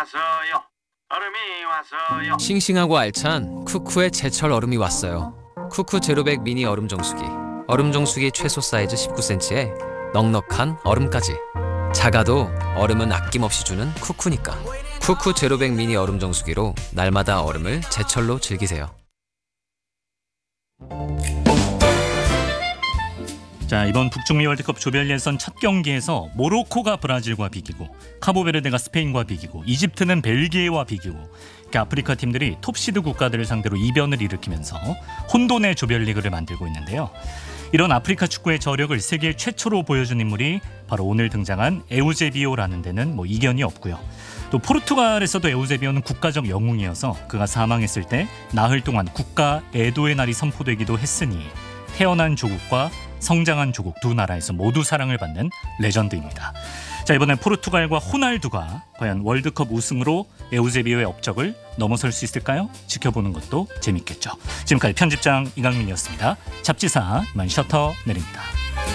왔어요. 얼음이 왔어요. 싱싱하고 알찬 쿠쿠의 제철 얼음이 왔어요. 쿠쿠 제로백 미니 얼음 정수기. 얼음 정수기 최소 사이즈 19cm에 넉넉한 얼음까지. 작아도 얼음은 아낌없이 주는 쿠쿠니까. 쿠쿠 제로백 미니 얼음 정수기로 날마다 얼음을 제철로 즐기세요. 자, 이번 북중미 월드컵 조별 예선 첫 경기에서 모로코가 브라질과 비기고 카보베르데가 스페인과 비기고 이집트는 벨기에와 비기고 아프리카 팀들이 톱시드 국가들을 상대로 이변을 일으키면서 혼돈의 조별리그를 만들고 있는데요. 이런 아프리카 축구의 저력을 세계 최초로 보여준 인물이 바로 오늘 등장한 에우제비오라는 데는 이견이 없고요. 또 포르투갈에서도 에우제비오는 국가적 영웅이어서 그가 사망했을 때 나흘 동안 국가 애도의 날이 선포되기도 했으니 태어난 조국과 성장한 조국 두 나라에서 모두 사랑을 받는 레전드입니다. 자, 이번엔 포르투갈과 호날두가 과연 월드컵 우승으로 에우제비오의 업적을 넘어설 수 있을까요? 지켜보는 것도 재밌겠죠. 지금까지 편집장 이강민이었습니다. 잡지사 이만 셔터 내립니다.